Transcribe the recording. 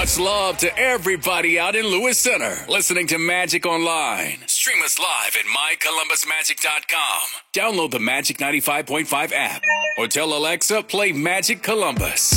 Much love to everybody out in Lewis Center listening to Magic Online. Stream us live at mycolumbusmagic.com. Download the Magic 95.5 app or tell Alexa, play Magic Columbus.